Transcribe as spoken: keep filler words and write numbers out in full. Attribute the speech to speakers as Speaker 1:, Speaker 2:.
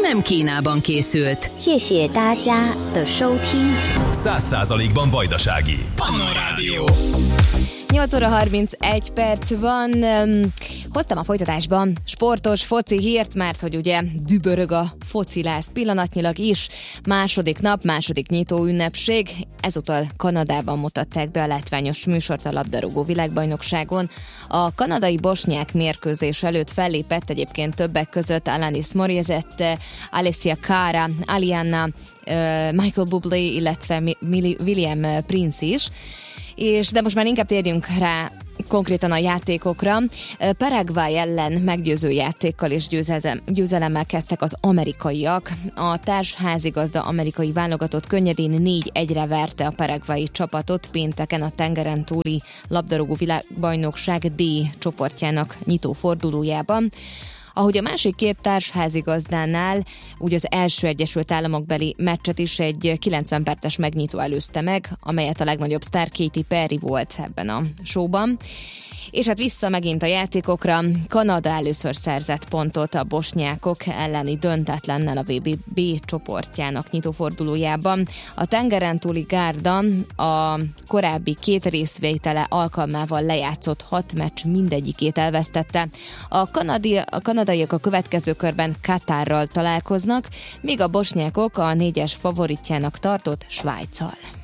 Speaker 1: nem Kínában készült.
Speaker 2: 谢谢大家的收听.
Speaker 3: Száz százalékban vajdasági.
Speaker 1: Pannon Rádió.
Speaker 4: nyolc óra harmincegy perc van. Hoztam a folytatásban sportos foci hírt, mert hogy ugye dübörög a focilász pillanatnyilag is. Második nap, második nyitó ünnepség. Ezúttal Kanadában mutatták be a látványos műsort a labdarúgó világbajnokságon. A kanadai-bosnyák mérkőzés előtt fellépett egyébként többek között Alanis Morissette, Alessia Cara, Aliana, Michael Bublé, illetve William Prince is. És de most már inkább térjünk rá konkrétan a játékokra. Paraguay ellen meggyőző játékkal és győzelem, győzelemmel kezdtek az amerikaiak. A társházigazda amerikai válogatott könnyedén négy egyre verte a paraguayi csapatot pénteken a tengeren túli labdarúgó világbajnokság D csoportjának nyitó fordulójában. Ahogy a másik két társházigazdánál, úgy az első Egyesült Államokbeli meccset is egy kilencven perces megnyitó előzte meg, amelyet a legnagyobb sztár Katy Perry volt ebben a showban. És hát vissza megint a játékokra. Kanada először szerzett pontot a bosnyákok elleni döntetlennel a vé bé bé csoportjának nyitófordulójában. A tengeren túli gárda a korábbi két részvétele alkalmával lejátszott hat meccs mindegyikét elvesztette. A, kanadi, a kanadaiak a következő körben Katárral találkoznak, míg a bosnyákok a négyes favoritjának tartott Svájccal.